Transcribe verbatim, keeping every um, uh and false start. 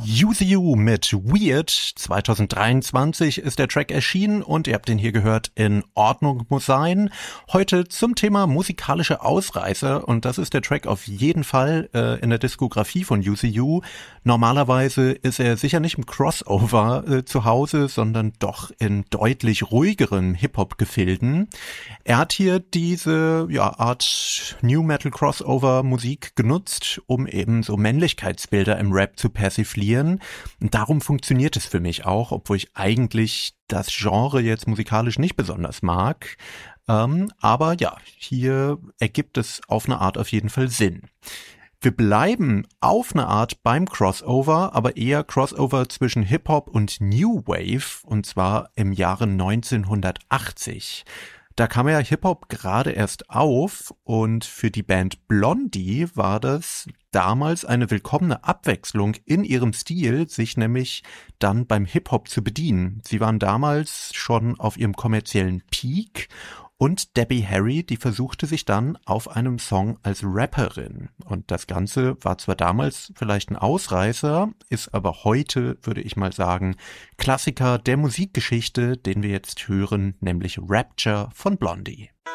Use You mit Weird. zwanzig dreiundzwanzig ist der Track erschienen und ihr habt den hier gehört in Ordnung muss sein. Heute zum Thema musikalische Ausreißer und das ist der Track auf jeden Fall äh, in der Diskografie von Use You. Normalerweise ist er sicher nicht im Crossover äh, zu Hause, sondern doch in deutlich ruhigeren Hip-Hop-Gefilden. Er hat hier diese ja, Art New Metal Crossover Musik genutzt, um eben so Männlichkeitsbilder im Rap zu persiflieren. Und darum funktioniert es für mich auch, obwohl ich eigentlich das Genre jetzt musikalisch nicht besonders mag. Ähm, aber ja, hier ergibt es auf eine Art auf jeden Fall Sinn. Wir bleiben auf eine Art beim Crossover, aber eher Crossover zwischen Hip-Hop und New Wave, und zwar im Jahre neunzehnhundertachtzig. Da kam ja Hip-Hop gerade erst auf und für die Band Blondie war das damals eine willkommene Abwechslung in ihrem Stil, sich nämlich dann beim Hip-Hop zu bedienen. Sie waren damals schon auf ihrem kommerziellen Peak und Debbie Harry, die versuchte sich dann auf einem Song als Rapperin. Und das Ganze war zwar damals vielleicht ein Ausreißer, ist aber heute, würde ich mal sagen, Klassiker der Musikgeschichte, den wir jetzt hören, nämlich Rapture von Blondie.